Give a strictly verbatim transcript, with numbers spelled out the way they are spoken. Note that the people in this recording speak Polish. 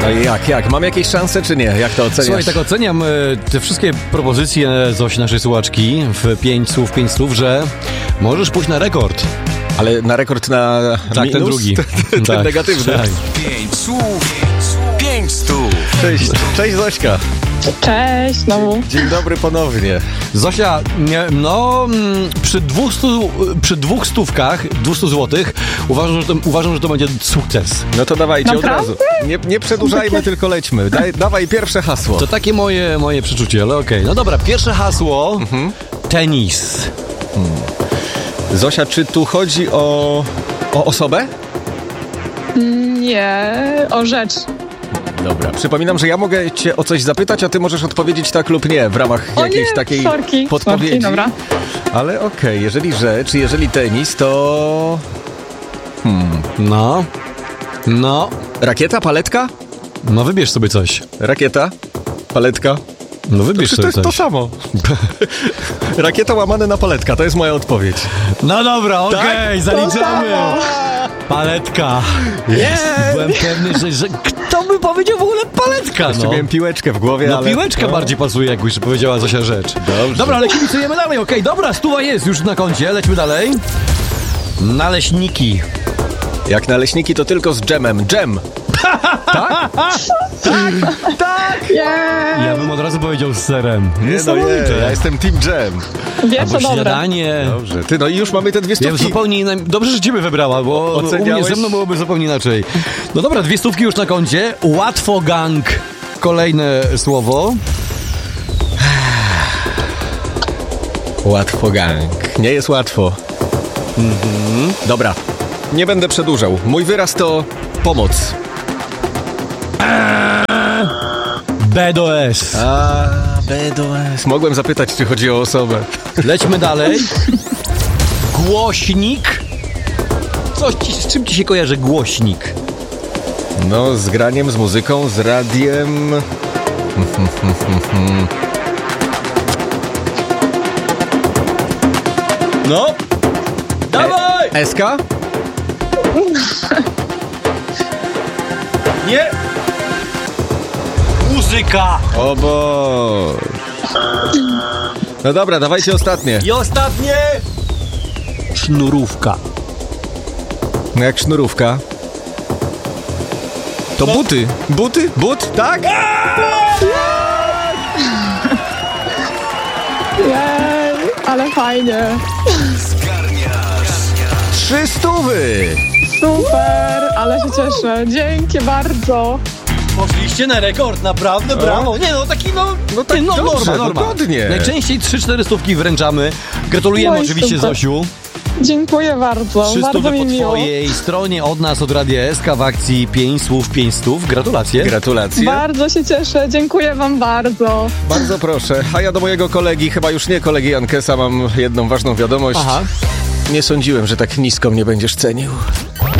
No i jak, jak? Mam jakieś szanse, czy nie? Jak to oceniasz? Słuchaj, tak oceniam e, te wszystkie propozycje Zosi, naszej słuchaczki, w pięć słów, pięć słów, że możesz pójść na rekord. Ale na rekord na Tak, minus? ten drugi. ten tak, negatywny. Tak. Pięć słów, pięć stów. Cześć, cześć Zośka. Cześć, znowu. Dzień dobry ponownie. Zosia, nie, no mm, przy dwustu, przy dwóch stówkach, dwustu złotych uważam, że to, uważam, że to będzie sukces. No to dawajcie Naprawdę? od razu. Nie, nie przedłużajmy, tylko lećmy. Daj, dawaj pierwsze hasło. To takie moje, moje przeczucie, ale okej. No dobra, pierwsze hasło, mhm. tenis. Hmm. Zosia, czy tu chodzi o, o osobę? Nie, o rzecz. Dobra, przypominam, że ja mogę cię o coś zapytać, a ty możesz odpowiedzieć tak lub nie w ramach O jakiejś nie, takiej sorki, podpowiedzi. sorki, dobra. Ale okej, okay, jeżeli rzecz, jeżeli tenis, to... Hmm. No, no, Rakieta, paletka? no wybierz sobie coś. Rakieta, paletka. No wybierz To, sobie to jest coś. to samo. Rakieta łamane na paletka, to jest moja odpowiedź. No dobra, okej, okay, zaliczamy. Paletka. Yes. Byłem pewny, że, że kto by powiedział w ogóle paletka, Jeszcze no. miałem piłeczkę w głowie, No ale... piłeczka no. bardziej pasuje, jak już powiedziała Zosia rzecz. Dobrze. Dobra, ale kibicujemy dalej, okej, okay, dobra, stuwa jest już na koncie, lećmy dalej. Naleśniki. Jak naleśniki, to tylko z dżemem. Dżem! tak? tak! Yeah. Ja bym od razu powiedział z serem. Nie, no nie, ja jestem team dżem. Wiesz, Albo co dobre. śniadanie. Dobrze. Ty, no i już mamy te dwie Ja stówki. zupełnie inna... Dobrze, że ciebie wybrała, bo Oceniałeś? u mnie ze mną byłoby zupełnie inaczej. No dobra, dwie stówki już na koncie. Łatwo gang. Kolejne słowo. Łatwo gang. Nie jest łatwo. Mhm. Dobra, nie będę przedłużał. Mój wyraz to pomoc. B do S. A, B do S. Mogłem zapytać, czy chodzi o osobę. Lećmy dalej. Głośnik. Coś ci, z czym ci się kojarzy głośnik? No, z graniem, z muzyką, z radiem. No. Dawaj! E- Eska? Nie. Muzyka. O Boże. No dobra, dawajcie ostatnie. I ostatnie. Sznurówka. No jak sznurówka. To No. buty. Buty? But? Tak? Jej, ale fajnie. Trzy stówy. Super, ale się cieszę. Dzięki bardzo. Poszliście na rekord, naprawdę brawo. Nie no, taki no, No tak nie, no dobrze, norma, norma. godnie. Najczęściej trzy cztery stówki wręczamy. Gratulujemy No i oczywiście super. Zosiu. Dziękuję bardzo. Trzy Bardzo stówy mi po miło. twojej stronie od nas, od Radia S K w akcji pięć słów, pięć stów. Gratulacje. Gratulacje. Bardzo się cieszę. Dziękuję wam bardzo. Bardzo proszę. A ja do mojego kolegi, chyba już nie kolegi Jankesa, mam jedną ważną wiadomość. Aha. Nie sądziłem, że tak nisko mnie będziesz cenił.